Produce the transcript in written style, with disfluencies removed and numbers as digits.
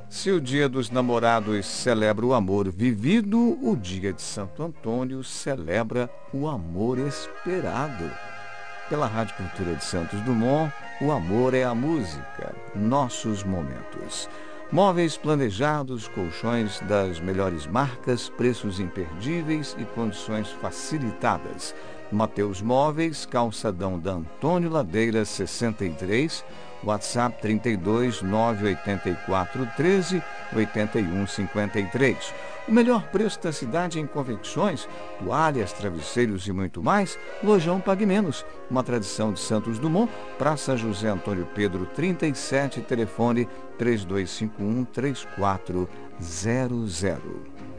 Se o Dia dos Namorados celebra o amor vivido, o Dia de Santo Antônio celebra o amor esperado. Pela Rádio Cultura de Santos Dumont, o amor é a música, nossos momentos. Móveis planejados, colchões das melhores marcas, preços imperdíveis e condições facilitadas. Mateus Móveis, calçadão da Antônio Ladeira 63, WhatsApp 32 984 13 81 53. O melhor preço da cidade em confecções, toalhas, travesseiros e muito mais, Lojão Pague Menos. Uma tradição de Santos Dumont, Praça José Antônio Pedro 37, telefone 3251-3400.